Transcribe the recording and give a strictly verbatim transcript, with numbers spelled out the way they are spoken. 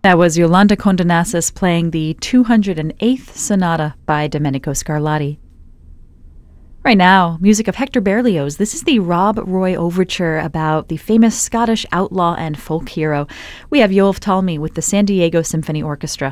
That was Yolanda Condonassis playing the two hundred eighth Sonata by Domenico Scarlatti. Right now, music of Hector Berlioz. This is the Rob Roy Overture about the famous Scottish outlaw and folk hero. We have Yoav Talmy with the San Diego Symphony Orchestra.